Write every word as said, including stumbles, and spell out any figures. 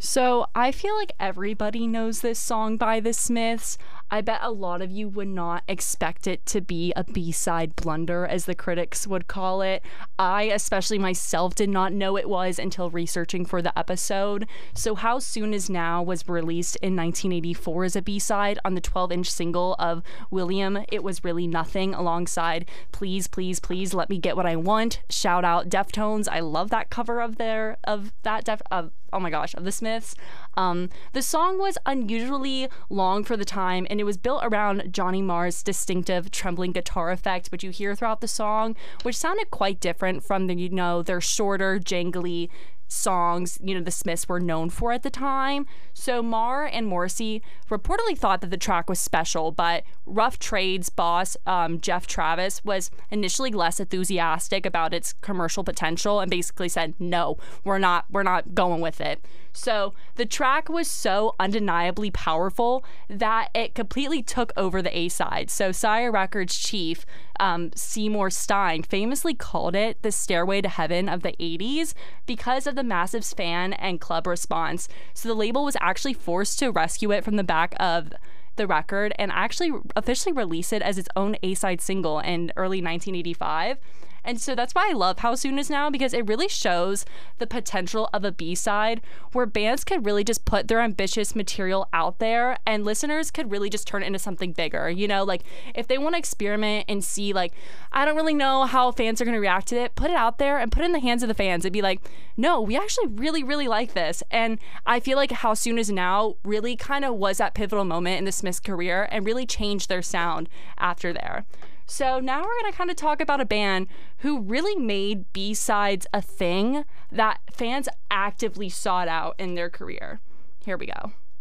So I feel like everybody knows this song by the Smiths. I bet a lot of you would not expect it to be a B-side blunder, as the critics would call it. I, especially myself, did not know it was until researching for the episode. So How Soon Is Now was released in nineteen eighty-four as a B-side on the twelve-inch single of William, It Was Really Nothing, alongside Please, Please, Please Let Me Get What I Want. Shout out Deftones. I love that cover of their, of that, def, of, oh my gosh, of the Smiths. Um, the song was unusually long for the time, and it was built around Johnny Marr's distinctive trembling guitar effect, which you hear throughout the song, which sounded quite different from the, you know, their shorter, jangly songs, you know, the Smiths were known for at the time. So Marr and Morrissey reportedly thought that the track was special, but Rough Trade's boss, um, Jeff Travis, was initially less enthusiastic about its commercial potential and basically said, no, we're not, we're not going with it. So the track was so undeniably powerful that it completely took over the A-side. So Sire Records chief, um, Seymour Stein, famously called it the Stairway to Heaven of the eighties because of the massive fan and club response. So the label was actually forced to rescue it from the back of the record and actually officially release it as its own A-side single in early nineteen eighty-five. And so that's why I love How Soon Is Now, because it really shows the potential of a B-side where bands could really just put their ambitious material out there and listeners could really just turn it into something bigger. You know, like if they want to experiment and see, like, I don't really know how fans are going to react to it, put it out there and put it in the hands of the fans and be like, no, we actually really, really like this. And I feel like How Soon Is Now really kind of was that pivotal moment in the Smiths' career and really changed their sound after there. So now we're going to kind of talk about a band who really made B-sides a thing that fans actively sought out in their career. Here we go.